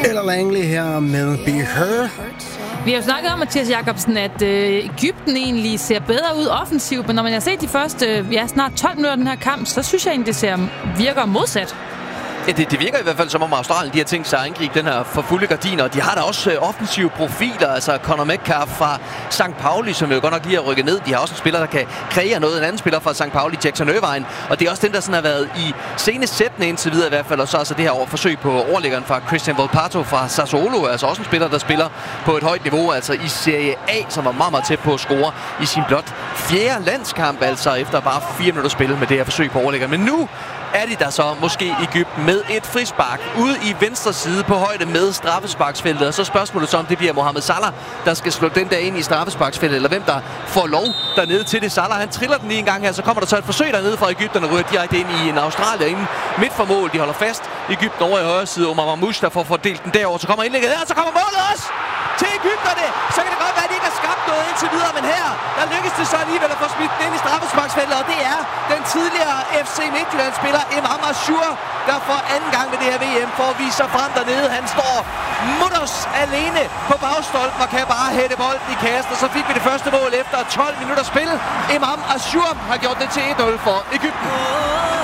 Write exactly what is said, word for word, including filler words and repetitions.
Ella Langley her med Be Her. Vi har jo snakket om, Mathias Jacobsen, at øh, Egypten egentlig ser bedre ud offensivt, men når man har set de første ja, snart tolv minutter af den her kamp, så synes jeg egentlig, det ser, virker modsat. Ja, det, det virker i hvert fald som om Australien de har tænkt sig at angribe den her for fulde gardiner. De har da også øh, offensive profiler, altså Conor Metcalf fra Sankt Pauli, som jo godt nok lige har rykket ned. De har også en spiller, der kan kreere noget. En anden spiller fra Sankt Pauli, Jackson Irvine. Og det er også den, der sådan har været i senesættende indtil videre i hvert fald. Og så altså det her forsøg på overliggeren fra Christian Volpato fra Sassuolo. Altså også en spiller, der spiller på et højt niveau, altså i Serie A, som var meget, meget tæt på at score i sin blot fjerde landskamp, altså efter bare fire minutter spil med det her forsøg på overliggeren. Men nu er de der så måske i Egypten med et frispark ude i venstre side på højde med straffesparksfeltet. Og så spørgsmålet så, om det bliver Mohamed Salah, der skal slå den der ind i straffesparksfeltet, eller hvem der får lov dernede til det. Salah, han triller den lige en gang her, så kommer der så et forsøg dernede fra Egypten og ryger direkte ind i en Australier inden midt for mål. De holder fast. Egypten over i højre side. Omar Mamouche, der får fordelt den derover. Så kommer indlægget her, og så kommer målet også til Egypterne. Så kan det godt være, at de ikke har skabt noget indtil videre, men her, der lykkes det så alligevel at få smidt den ind i straffesparksfeltet, og det er den tidligere F C Midtjylland-spiller Imam Ashur, der for anden gang ved det her V M får at vise sig frem dernede. Han står mutters alene på bagstolpen og kan bare hætte bolden i kassen, og så fik vi det første mål efter tolv minutter spil. Imam Ashur har gjort det til et nul for Egypten.